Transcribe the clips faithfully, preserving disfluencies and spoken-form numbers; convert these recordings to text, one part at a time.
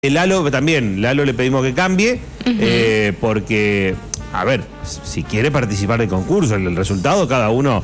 Lalo también, Lalo le pedimos que cambie, Uh-huh. eh, porque, a ver, si quiere participar del concurso, el, el resultado cada uno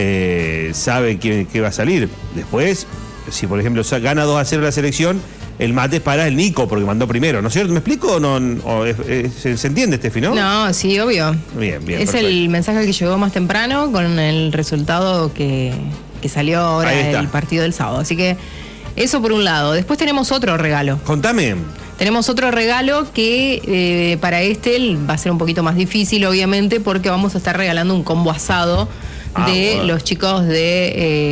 eh, sabe qué, qué va a salir. Después, si por ejemplo gana dos a cero la selección, el mate es para el Nico, porque mandó primero, ¿no es cierto? ¿Me explico o no? O es, es, ¿se, ¿Se entiende, Steffi, no? No, sí, obvio. Bien, bien. Es perfecto. el mensaje que llegó más temprano con el resultado que, que salió ahora del partido del sábado. Así que eso por un lado. Después tenemos otro regalo. Contame. Tenemos otro regalo que eh, para este va a ser un poquito más difícil, obviamente, porque vamos a estar regalando un combo asado Ah, de bueno. los chicos de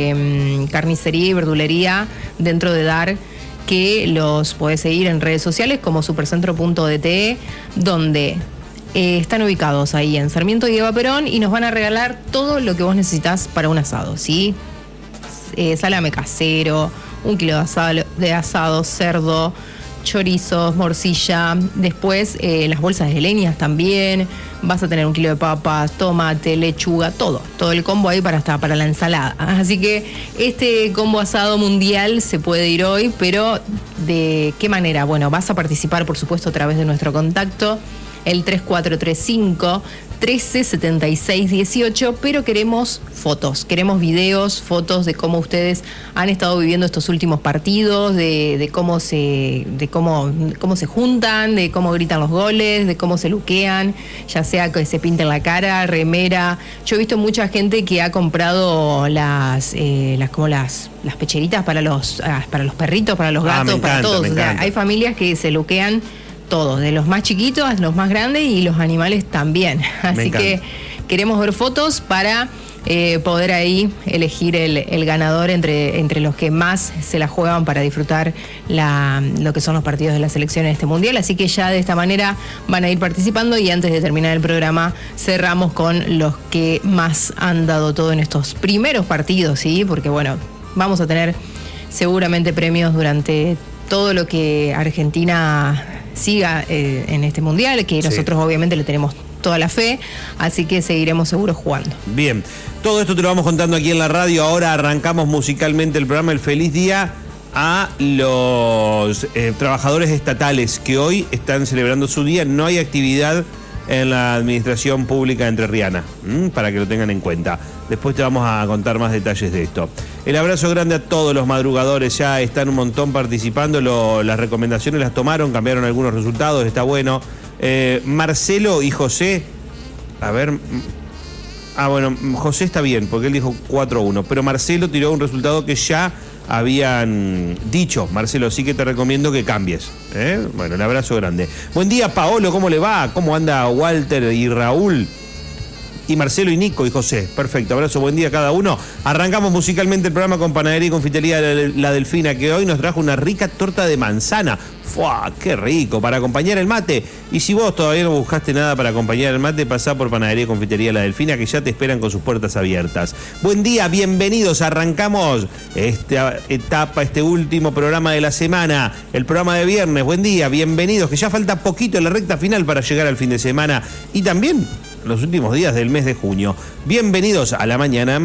eh, carnicería y verdulería dentro de Dar, que los podés seguir en redes sociales como supercentro punto d t e, donde eh, están ubicados ahí en Sarmiento y Eva Perón y nos van a regalar todo lo que vos necesitas para un asado, ¿sí? Eh, salame casero, un kilo de asado, de asado cerdo, chorizos, morcilla, después eh, las bolsas de leñas también, vas a tener un kilo de papas, tomate, lechuga, todo, todo el combo ahí para hasta para la ensalada. Así que este combo asado mundial se puede ir hoy, pero ¿de qué manera? Bueno, vas a participar, por supuesto, a través de nuestro contacto, el tres cuatro tres cinco, trece setenta y seis dieciocho, pero queremos fotos, queremos videos, fotos de cómo ustedes han estado viviendo estos últimos partidos, de, de cómo se, de cómo, cómo se juntan, de cómo gritan los goles, de cómo se luquean, ya sea que se pinten la cara, remera. Yo he visto mucha gente que ha comprado las, eh, las como las, las pecheritas para los, ah, para los perritos, para los Ah, gatos, me para encanta, todos. me O sea, encanta. hay familias que se luquean todos, de los más chiquitos a los más grandes y los animales también. Así que queremos ver fotos para eh, poder ahí elegir el, el ganador entre, entre los que más se la juegan para disfrutar la, lo que son los partidos de la selección en este mundial. Así que ya de esta manera van a ir participando y antes de terminar el programa cerramos con los que más han dado todo en estos primeros partidos, ¿sí? Porque bueno, vamos a tener seguramente premios durante todo lo que Argentina siga eh, en este mundial, que Sí. nosotros obviamente le tenemos toda la fe, así que seguiremos seguros jugando. Bien, todo esto te lo vamos contando aquí en la radio. Ahora arrancamos musicalmente el programa. El feliz día a los eh, trabajadores estatales que hoy están celebrando su día. No hay actividad en la administración pública entrerriana, ¿m? Para que lo tengan en cuenta. Después te vamos a contar más detalles de esto. El abrazo grande a todos los madrugadores, ya están un montón participando, lo, las recomendaciones las tomaron, cambiaron algunos resultados, está bueno. Eh, Marcelo y José, a ver, ah bueno, José está bien, porque él dijo cuatro a uno, pero Marcelo tiró un resultado que ya habían dicho. Marcelo, sí que te recomiendo que cambies, ¿eh? Bueno, un abrazo grande. Buen día, Paolo, ¿cómo le va? ¿Cómo anda Walter y Raúl? Y Marcelo y Nico y José. Perfecto, abrazo, buen día a cada uno. Arrancamos musicalmente el programa con Panadería y Confitería La, La Delfina, que hoy nos trajo una rica torta de manzana. ¡Fua! ¡Qué rico! Para acompañar el mate. Y si vos todavía no buscaste nada para acompañar el mate, pasá por Panadería y Confitería La Delfina, que ya te esperan con sus puertas abiertas. Buen día, bienvenidos. Arrancamos esta etapa, este último programa de la semana, el programa de viernes. Buen día, bienvenidos, que ya falta poquito en la recta final para llegar al fin de semana y también los últimos días del mes de junio. Bienvenidos a la mañana.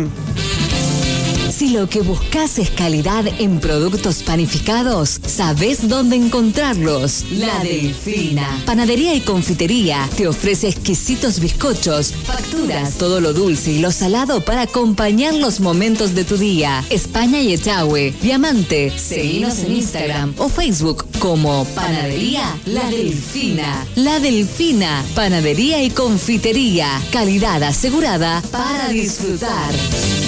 Si lo que buscas es calidad en productos panificados, ¿sabés dónde encontrarlos? La Delfina. Panadería y confitería te ofrece exquisitos bizcochos, facturas, todo lo dulce y lo salado para acompañar los momentos de tu día. España y Echagüe, Diamante. Seguinos en Instagram o Facebook como Panadería La Delfina. La Delfina, panadería y confitería. Calidad asegurada para disfrutar.